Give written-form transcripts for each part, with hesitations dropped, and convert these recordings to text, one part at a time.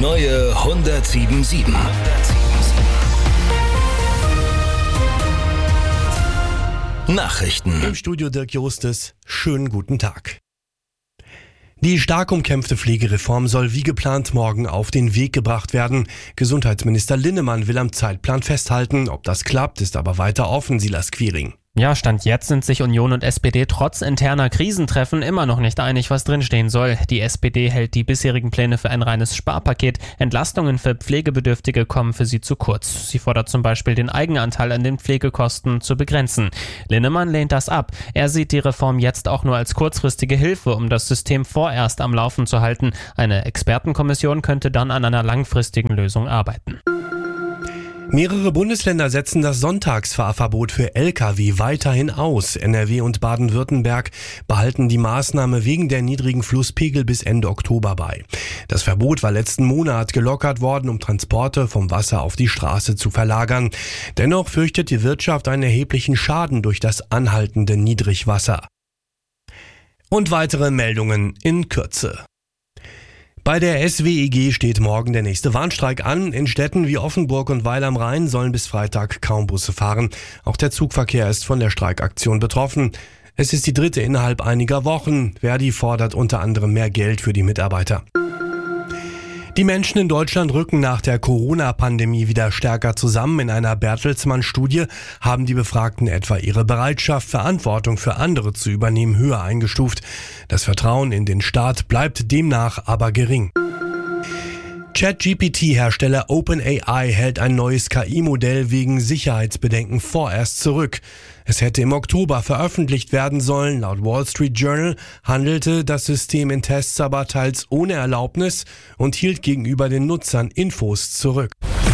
neue 107.7. Nachrichten. Im Studio Dirk Jostes. Schönen guten Tag. Die stark umkämpfte Pflegereform soll wie geplant morgen auf den Weg gebracht werden. Gesundheitsminister Linnemann will am Zeitplan festhalten. Ob das klappt, ist aber weiter offen, Silas Quiring. Ja, Stand jetzt sind sich Union und SPD trotz interner Krisentreffen immer noch nicht einig, was drinstehen soll. Die SPD hält die bisherigen Pläne für ein reines Sparpaket. Entlastungen für Pflegebedürftige kommen für sie zu kurz. Sie fordert zum Beispiel, den Eigenanteil an den Pflegekosten zu begrenzen. Linnemann lehnt das ab. Er sieht die Reform jetzt auch nur als kurzfristige Hilfe, um das System vorerst am Laufen zu halten. Eine Expertenkommission könnte dann an einer langfristigen Lösung arbeiten. Mehrere Bundesländer setzen das Sonntagsfahrverbot für Lkw weiterhin aus. NRW und Baden-Württemberg behalten die Maßnahme wegen der niedrigen Flusspegel bis Ende Oktober bei. Das Verbot war letzten Monat gelockert worden, um Transporte vom Wasser auf die Straße zu verlagern. Dennoch fürchtet die Wirtschaft einen erheblichen Schaden durch das anhaltende Niedrigwasser. Und weitere Meldungen in Kürze. Bei der SWEG steht morgen der nächste Warnstreik an. In Städten wie Offenburg und Weil am Rhein sollen bis Freitag kaum Busse fahren. Auch der Zugverkehr ist von der Streikaktion betroffen. Es ist die dritte innerhalb einiger Wochen. Verdi fordert unter anderem mehr Geld für die Mitarbeiter. Die Menschen in Deutschland rücken nach der Corona-Pandemie wieder stärker zusammen. In einer Bertelsmann-Studie haben die Befragten etwa ihre Bereitschaft, Verantwortung für andere zu übernehmen, höher eingestuft. Das Vertrauen in den Staat bleibt demnach aber gering. ChatGPT-Hersteller OpenAI hält ein neues KI-Modell wegen Sicherheitsbedenken vorerst zurück. Es hätte im Oktober veröffentlicht werden sollen. Laut Wall Street Journal handelte das System in Tests aber teils ohne Erlaubnis und hielt gegenüber den Nutzern Infos zurück.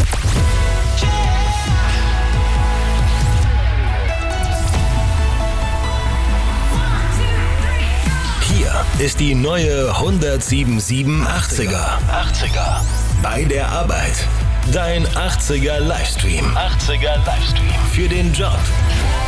Hier ist die neue 107.7 80er. Bei der Arbeit. Dein 80er Livestream. Für den Job.